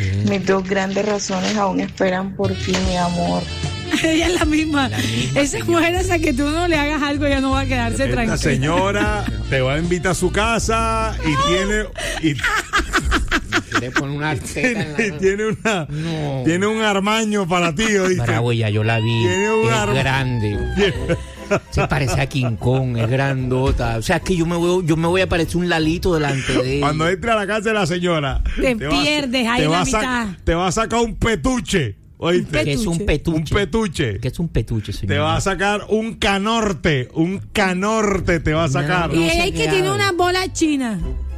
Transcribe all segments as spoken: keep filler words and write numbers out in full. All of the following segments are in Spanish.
Mis dos grandes razones aún esperan por ti, mi amor. Ella es la misma. La misma Esa señora. mujer hasta que tú no le hagas algo, ella no va a quedarse Esta tranquila. señora te va a invitar a su casa y tiene y Quiere poner una teta tiene, en la... tiene una No. tiene un armaño para ti, ¿oíste? Bravo, ya yo la vi. Tiene un Es arma- grande. Se parece a King Kong, es grandota. O sea, es que yo me voy, yo me voy a parecer un lalito delante de ella. Cuando entre a la casa de la señora, Te va a- pierdes ahí te en va la a sac- mitad. Te va a sacar un petuche, ¿oíste? ¿Qué es un petuche? Un petuche. ¿Qué es un petuche, señor? Te va a sacar un canorte, un canorte te va a sacar. No, Y no ella sé es qué que tiene habla. una bola china.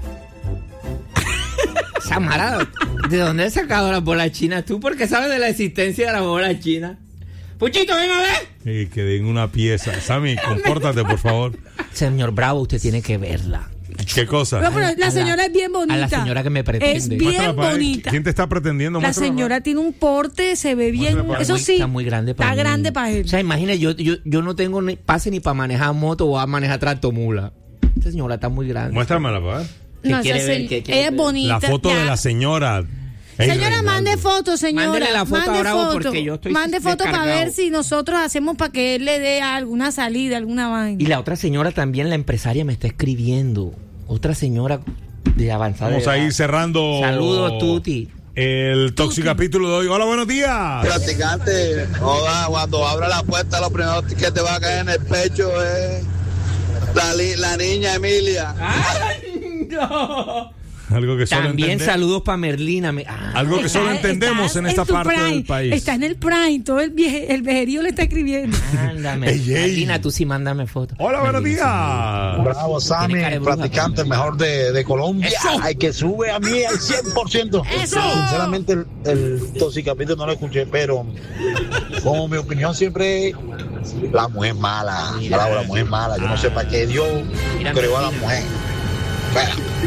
Samara, ¿de dónde has sacado las bolas chinas? ¿Tú por qué sabes de la existencia de las bolas chinas? Puchito, ven a ver. Y que den una pieza. Sammy, compórtate, por favor. Señor Bravo, usted tiene que verla. ¿Qué cosa? No, pero la A señora es bien bonita. a la señora que me pretende. Es Muéstrala bien para ver. bonita. ¿Quién te está pretendiendo? La Muéstrala señora tiene un porte, se ve bien. Muéstrala para Eso Muy- sí, está muy grande para está mí. grande para él. O sea, imagínate, yo, yo, yo no tengo ni pase ni para manejar moto o a manejar tractomula. Esta señora está muy grande. Muéstramela para ver. ¿Qué No, quiere esa ver? se- ¿Qué quiere ella es ver? bonita. La foto ya. de la señora. Ey, Señora, Reinaldo. mande fotos, señora. Mándele la foto mande a Bravo foto. porque yo estoy Mande foto para descargado. ver si nosotros hacemos para que él le dé alguna salida, alguna vaina. Y la otra señora también, la empresaria, me está escribiendo. Otra señora de avanzada Vamos edad. a ir cerrando. Saludos, Tuti. El tóxico capítulo de hoy. Hola, buenos días. Practicante, joda, cuando abra la puerta, lo primero que te va a caer en el pecho es la, li- la niña Emilia. ¡Ay, no! Algo que solo También entende- saludos para Merlina. Me- ah, Algo que solo Está- entendemos estás en esta tu parte prime. del país. Está en el prime, todo el, vieje, el vejerío le está escribiendo. Mándame. Ey, ey. Merlina, tú sí mándame fotos. Hola, buenos Merlina, días. Bravo, Sammy, Tiene cara de bruja. practicante el mejor de, de Colombia. Eso. Ay, que sube a mí al cien por ciento. Eso. Sinceramente, el, el toxicapítulo no lo escuché, pero como mi opinión siempre es la mujer mala. Mira. Bravo, la mujer mala. Yo no sé para qué Dios Mira, creó a la Merlina. mujer. Bueno.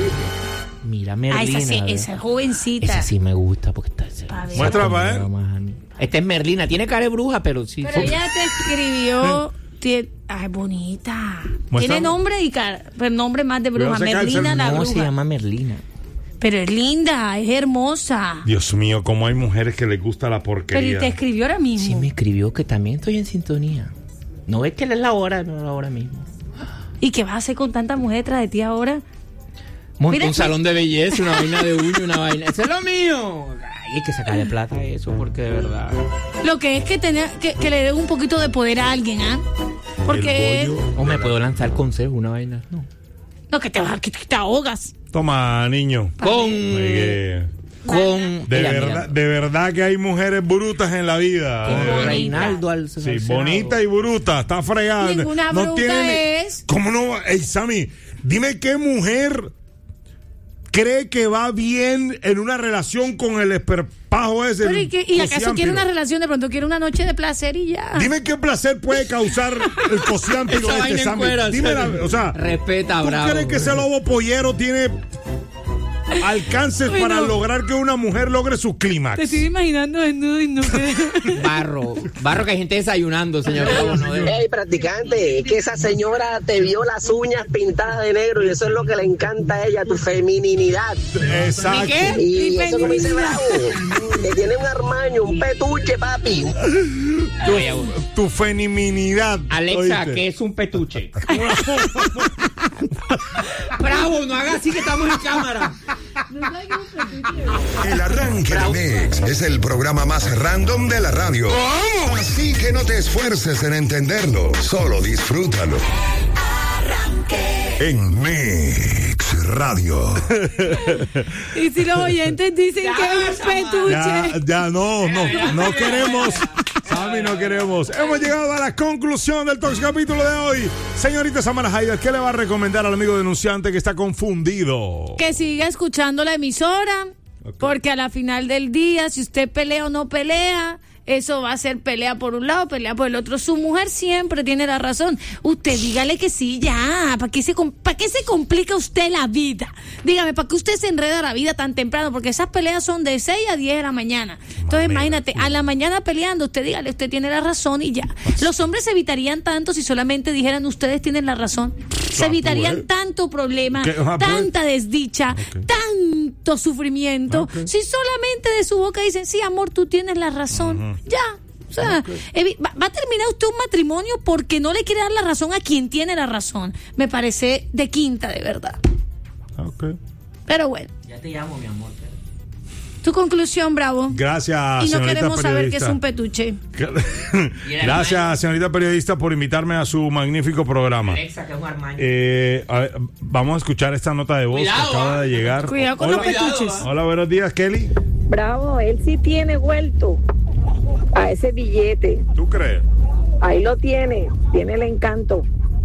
Mira, Ah, Merlina. esa sí, ¿verdad? esa jovencita. Esa sí me gusta porque está. se- Pa' ver. se Muestra para acomoda ver. más a mí. Esta es Merlina, tiene cara de bruja, pero sí. Pero ella te escribió. tie- Ay, bonita. Muestra- Tiene nombre y cara, pero nombre más de bruja. Cuidado, se Merlina cansa. la ¿Cómo bruja. se llama Merlina? Pero es linda, es hermosa. Dios mío, cómo hay mujeres que les gusta la Pero y porquería. te escribió ahora mismo. Sí, me escribió que también estoy en sintonía. No es que es la hora, no es la hora mismo. ¿Y qué vas a hacer con tanta mujer detrás de ti ahora? Monta Mira, un salón de belleza, una vaina de uña, una vaina. ¡Eso es lo mío! Ay, hay que sacarle plata a eso, porque de verdad. Lo que es que, tener, que, que le dé un poquito de poder a alguien, ¿ah? Porque. El bollo. O me puedo lanzar consejos, una vaina. No. No, que te, que te, te ahogas. Toma, niño. Con. Oye, Con. de Mira, verdad, mira, de verdad que hay mujeres brutas en la vida. con De verdad. Reinaldo al Sí, bonita y bruta, está fregada. Ninguna bruta ni- es. ¿Cómo no? Ey, Sammy, dime qué mujer cree que va bien en una relación con el esperpajo ese. Pero ¿y, qué- y acaso cociámpiro? quiere una relación? De pronto quiere una noche de placer y ya. Dime qué placer puede causar el cociámpiro Esa este, vaina en Sammy. cuera, Dime, la, Sammy. o sea, Respeta, ¿tú Bravo. crees que ese lobo pollero tiene alcances Ay, para no. lograr que una mujer logre su clímax? Te estoy imaginando desnudo y no que- Barro. Barro que hay gente desayunando, señor Bravo. No debe- Hey, practicante, es que esa señora te vio las uñas pintadas de negro y eso es lo que le encanta a ella, tu feminidad. Exacto. ¿Y qué? Y Mi eso como dice feminidad. Bravo, que tiene un armaño, un petuche, papi. Oye, Tu feminidad. Alexa, ¿oíste? ¿qué es un petuche? Bravo, no haga así que estamos en cámara. El Arranque de Mix es el programa más random de la radio. Así que no te esfuerces en entenderlo, solo disfrútalo. En Mix Radio. Y si los oyentes dicen Ya, que es un petuche. Ya, ya no, no, no queremos. Sammy, no queremos. Hemos llegado a la conclusión del Tox capítulo de hoy. Señorita Samara Haider, ¿qué le va a recomendar al amigo denunciante que está confundido? Que siga escuchando la emisora, Ok. porque a la final del día, si usted pelea o no pelea, eso va a ser pelea por un lado, pelea por el otro. Su mujer siempre tiene la razón. Usted dígale que sí, ya. ¿Para qué se, com- ¿para qué se complica usted la vida? Dígame, ¿para qué usted se enreda la vida tan temprano? Porque esas peleas son de seis a diez de la mañana. Entonces, imagínate, a la mañana peleando, usted dígale, usted tiene la razón y ya. Los hombres se evitarían tanto si solamente dijeran, ustedes tienen la razón. Se Ah, evitarían tú, eh. tanto problema, ¿Qué? Ah, pues. tanta desdicha, Ok. tan tanto sufrimiento okay. si solamente de su boca dicen, sí, amor, tú tienes la razón? Uh-huh. Ya. O sea, okay. va, va a terminar usted un matrimonio porque no le quiere dar la razón a quien tiene la razón. Me parece de quinta, de verdad. Okay. Pero bueno. Ya te llamo, mi amor. Tu conclusión, Bravo. Gracias, Y no señorita queremos periodista. saber qué es un petuche. Gracias, señorita periodista, por invitarme a su magnífico programa. Alexa, que es un Armani. Eh, a ver, vamos a escuchar esta nota de voz Cuidado, que acaba de llegar. Cuidado con Hola. los petuches. Hola, buenos días, Kelly. Bravo, él sí tiene vuelto a ese billete. ¿Tú crees? Ahí lo tiene, tiene el encanto.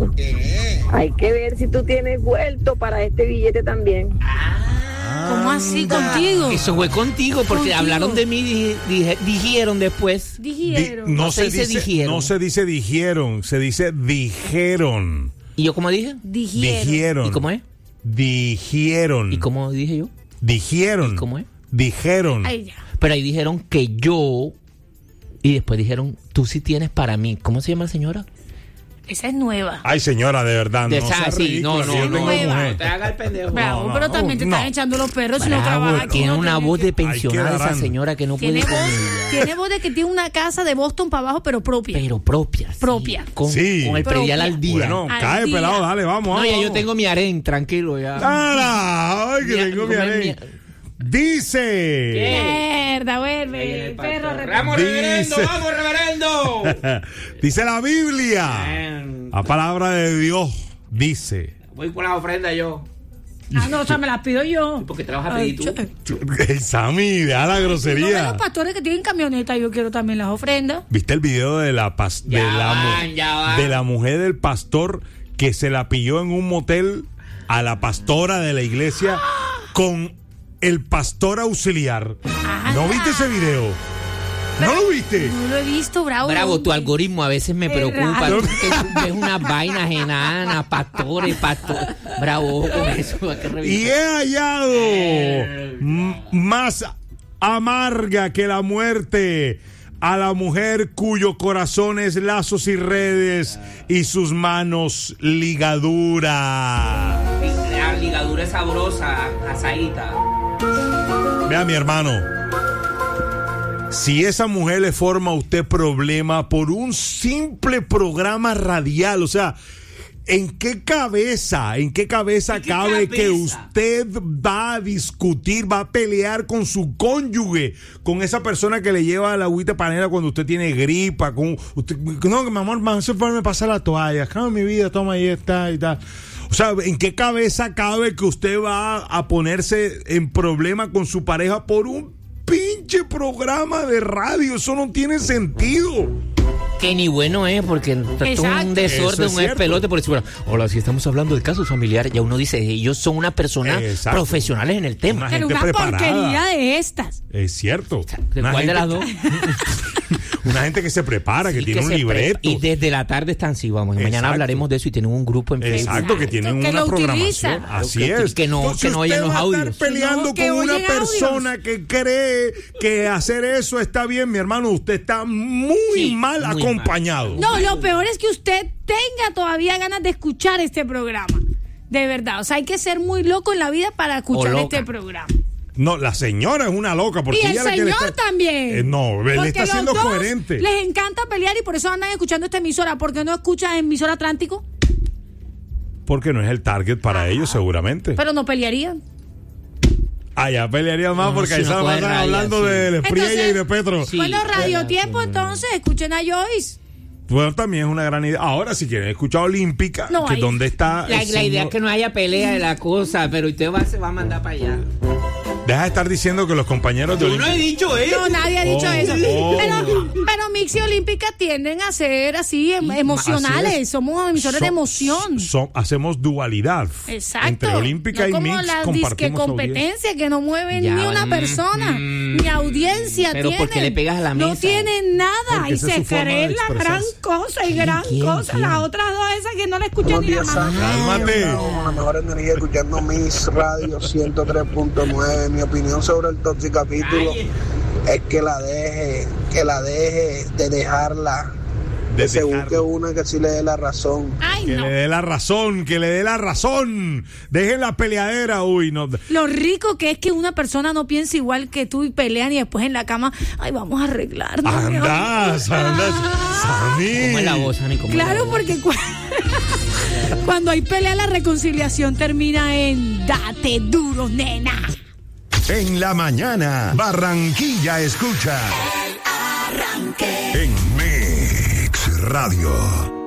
Hay que ver si tú tienes vuelto para este billete también. ¿Cómo así contigo? Eso fue contigo, porque ¿Contigo? hablaron de mí, dije, dije, dijeron después. Dijeron. Di- no, No se se dice dice, dijeron. no se dice dijeron, se dice dijeron. ¿Y yo cómo dije? Dijeron. Dijeron. ¿Y cómo es? Dijeron. ¿Y cómo dije yo? Dijeron. ¿Y cómo es? Dijeron. Ay, ya. Pero ahí dijeron que yo, y después dijeron, tú sí tienes para mí. ¿Cómo se llama la señora? Esa es nueva. Ay, señora, de verdad, De no esa, sea sí, ridícula, no, si no, yo no, tengo nueva. mujer. Te haga el pendejo. Bravo, no, pero no, también te no. están echando los perros si no Bravo, trabaja aquí. tiene no una tiene voz que- de pensionada Ay, qué esa darán. señora que no puede Tiene con voz, ella. tiene voz de que tiene una casa de Boston para abajo, pero propia. Pero propia. sí. Propia. Con, Sí. con el predial Propia. al día. Bueno, Al cae día. pelado, dale, vamos. no, vamos, ya yo vamos. tengo mi harén, tranquilo ya. ¡Ara! ¡Ay, que Mira, tengo mi comer harén! mi- Dice. Mierda, vuelve. Perro ¡Vamos, reverendo! Dice- ¡Vamos, reverendo! Dice la Biblia. Eh, La palabra de Dios dice. Voy por la ofrenda yo. Ah, no, o sea, me las pido yo. Porque trabajas Ay, pedí tú. yo- Sammy, deja la No, de grosería. los pastores que tienen camioneta, yo quiero también las ofrendas. ¿Viste el video de la pas- de Ya la mu- van, ya van. de la mujer del pastor que se la pilló en un motel a la pastora de la iglesia con el pastor auxiliar? ¿No viste ese video? ¿No lo viste? No lo he visto, Bravo. Bravo, tu algoritmo a veces me Es preocupa. raro. Tú que tú ves unas vainas enanas, pastores, pastores. Bravo, con eso. Hay que revisar. Y he hallado m- más amarga que la muerte a la mujer cuyo corazón es lazos y redes y sus manos ligaduras. La ligadura es sabrosa, asadita. Vea, mi hermano, si esa mujer le forma a usted problema por un simple programa radial, o sea, ¿en qué cabeza, en qué cabeza ¿En qué cabe cabeza? que usted va a discutir, va a pelear con su cónyuge, con esa persona que le lleva la agüita panela cuando usted tiene gripa, con usted, no, que mi amor, man, se me pasa la toalla, acá mi vida, toma ahí está y tal. O sea, ¿en qué cabeza cabe que usted va a ponerse en problema con su pareja por un pinche programa de radio? Eso no tiene sentido. Que ni bueno es, porque esto es Exacto. un desorden, Eso es un cierto. espelote. Por decir, bueno, hola, si estamos hablando de casos familiares, ya uno dice, ellos son una persona Exacto. profesionales en el tema. Una Pero gente una preparada. porquería de estas. Es cierto. ¿De Una cuál gente- de las dos? Una gente que se prepara, que Sí, tiene que un se libreto. pre- Y desde la tarde están así, vamos. y Mañana Exacto. hablaremos de eso y tienen un grupo en Facebook. Exacto, que tienen que una lo programación. utilizan. Así Que- es. que no- Entonces que no oyen usted los va a audios. estar peleando No, que con una oyen persona audios. que cree que hacer eso está bien, mi hermano. Usted está muy Sí, mal muy acompañado. No, lo peor es que usted tenga todavía ganas de escuchar este programa. De verdad. O sea, hay que ser muy loco en la vida para escuchar loca. este programa. No, la señora es una loca. Porque Y el ella la que le señor está- también. Eh, no, él Porque está los siendo dos coherente. Les encanta pelear y por eso andan escuchando esta emisora. ¿Por qué no escuchan emisora Atlántico? Porque no es el target para ellos, seguramente. Pero no pelearían. Allá pelearía más No, porque si ahí no están coge raya, hablando sí. de Espriella Entonces- y de Petro. Sí. bueno, Radio bueno, Tiempo, sí. entonces, escuchen a Joyce. Bueno, también es una gran idea. Ahora, si quieren escuchar Olímpica, No que hay. donde está. La, el la idea señor- es que no haya pelea de la cosa, pero usted va, se va a mandar para allá. Deja de estar diciendo que los compañeros de Yo no he Olímpica. dicho eso. No, nadie ha dicho Oh, eso. oh. Pero, pero Mix y Olímpica tienden a ser así em- emocionales. Así es. Somos emisores de Son- emoción. son- hacemos dualidad. Exacto. Entre Olímpica no y como Mix la disque compartimos audiencia. competencia que no mueve Ya ni una van, persona, mm, ni audiencia pero tienen. ¿por qué le pegas a la No mesa? tienen nada Porque y esa es se su forma de creen la gran expresarse. cosa y gran ¿Quién? cosa. ¿Quién? Las otras dos esas que no la escuchan Buenos ni la días, mamá. Cálmate. Con la mejor energía escuchando Mis Radio ciento tres punto nueve. Mi opinión sobre el Toxicapítulo es que la deje, que la deje de dejarla de que se dejar- busque una que sí le dé la razón. Ay, Que no. le dé la razón, que le dé la razón. Dejen la peleadera, uy, no. Lo rico que es que una persona no piensa igual que tú y pelean y después en la cama, ay, vamos a arreglarnos. mi amor. Andas, andas, Sammy. ¿Cómo es la voz, Ani? ¿Cómo es la Claro, voz? porque cu- cuando hay pelea, la reconciliación termina en date duro, nena. En la mañana, Barranquilla escucha. En Mix Radio.